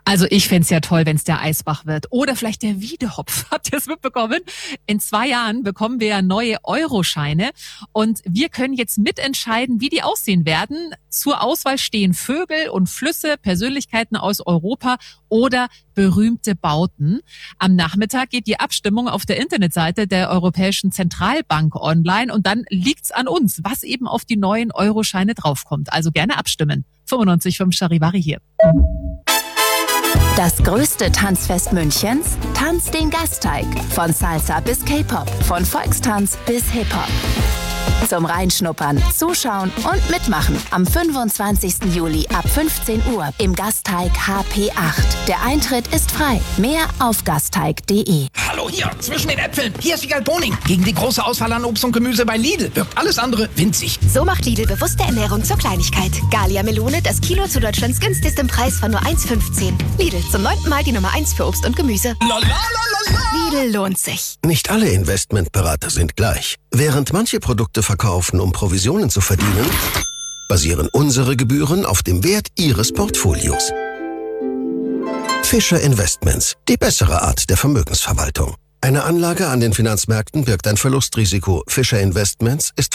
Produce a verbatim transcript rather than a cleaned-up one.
Also ich fänd's ja toll, wenn's der Eisbach wird. Oder vielleicht der Wiedehopf. Habt ihr es mitbekommen? In zwei Jahren bekommen wir ja neue Euroscheine. Und wir können jetzt mitentscheiden, wie die aussehen werden. Zur Auswahl stehen Vögel und Flüsse, Persönlichkeiten aus Europa oder berühmte Bauten. Am Nachmittag geht die Abstimmung auf der Internetseite der Europäischen Zentralbank online. Und dann liegt's an uns, was eben auf die neuen Euroscheine draufkommt. Also gerne abstimmen. fünfundneunzig Komma fünf Charivari hier. Das größte Tanzfest Münchens? Tanz den Gasteig. Von Salsa bis K-Pop, von Volkstanz bis Hip-Hop. Zum Reinschnuppern, Zuschauen und Mitmachen am fünfundzwanzigsten Juli ab fünfzehn Uhr im Gasteig H P acht. Der Eintritt ist frei. Mehr auf gasteig punkt de. Hallo hier, zwischen den Äpfeln. Hier ist Wiegald Boning. Gegen die große Auswahl an Obst und Gemüse bei Lidl wirkt alles andere winzig. So macht Lidl bewusste Ernährung zur Kleinigkeit. Gallia Melone, das Kilo zu Deutschlands günstigstem Preis von nur eins fünfzehn. Lidl, zum neunten Mal die Nummer eins für Obst und Gemüse. Lidl lohnt sich. Nicht alle Investmentberater sind gleich. Während manche Produkte verkaufen, um Provisionen zu verdienen, basieren unsere Gebühren auf dem Wert Ihres Portfolios. Fischer Investments, die bessere Art der Vermögensverwaltung. Eine Anlage an den Finanzmärkten birgt ein Verlustrisiko. Fischer Investments ist